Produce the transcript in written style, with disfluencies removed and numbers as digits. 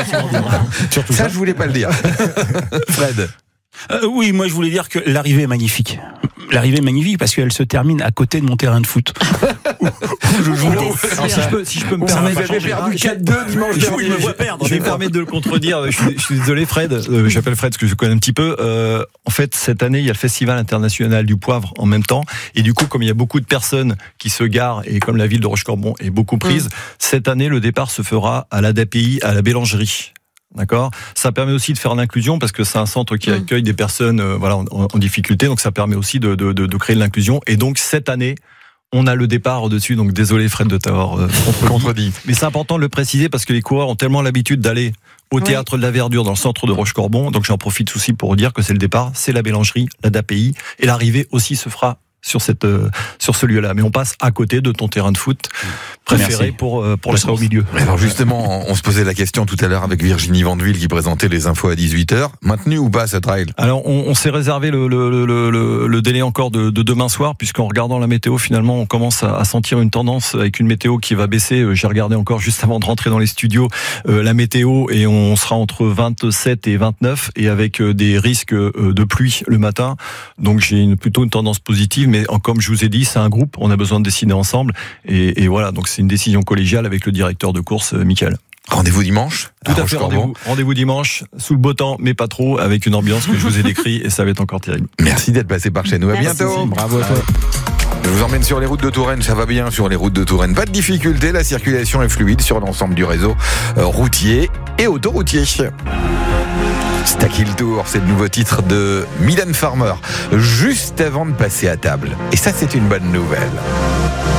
Surtout ça, je voulais pas le dire. Fred. Oui, moi je voulais dire que l'arrivée est magnifique. L'arrivée est magnifique parce qu'elle se termine à côté de mon terrain de foot. Si je peux me permettre, vous avez perdu 4-2 dimanche dernier. Je me vois perdre. Je vais me permettre de le contredire. Je suis désolé, Fred. J'appelle Fred parce que je connais un petit peu. En fait, cette année, il y a le Festival international du poivre en même temps. Et du coup, comme il y a beaucoup de personnes qui se garent et comme la ville de Rochecorbon est beaucoup prise, cette année, le départ se fera à l'ADAPI, à la Bélangerie. D'accord. Ça permet aussi de faire l'inclusion parce que c'est un centre qui accueille des personnes en difficulté. Donc ça permet aussi de créer de l'inclusion. Et donc cette année, on a le départ au-dessus. Donc désolé Fred de t'avoir contredit. Mais c'est important de le préciser parce que les coureurs ont tellement l'habitude d'aller au théâtre de la Verdure dans le centre de Rochecorbon. Donc j'en profite aussi pour dire que c'est le départ, c'est la Bélangerie, l'ADAPI. Et l'arrivée aussi se fera sur ce lieu-là. Mais on passe à côté de ton terrain de foot préféré pour être au milieu. Alors justement, on se posait la question tout à l'heure avec Virginie Vandeville qui présentait les infos à 18h. Maintenu ou pas ce trail? Alors on s'est réservé le délai encore de demain soir, puisqu'en regardant la météo, finalement, on commence à sentir une tendance avec une météo qui va baisser. J'ai regardé encore juste avant de rentrer dans les studios la météo et on sera entre 27 et 29 et avec des risques de pluie le matin. Donc j'ai plutôt une tendance positive. Mais comme je vous ai dit, c'est un groupe, on a besoin de décider ensemble. Et voilà, donc c'est une décision collégiale avec le directeur de course, Mickaël. Rendez-vous dimanche. Tout à fait, rendez-vous dimanche, sous le beau temps, mais pas trop, avec une ambiance que je vous ai décrite, et ça va être encore terrible. Merci d'être passé par chez nous. À bientôt. Bravo à toi. Je vous emmène sur les routes de Touraine, ça va bien sur les routes de Touraine. Pas de difficulté, la circulation est fluide sur l'ensemble du réseau routier et autoroutier. Stack Hill Tour, c'est le nouveau titre de Mylène Farmer, juste avant de passer à table. Et ça, c'est une bonne nouvelle.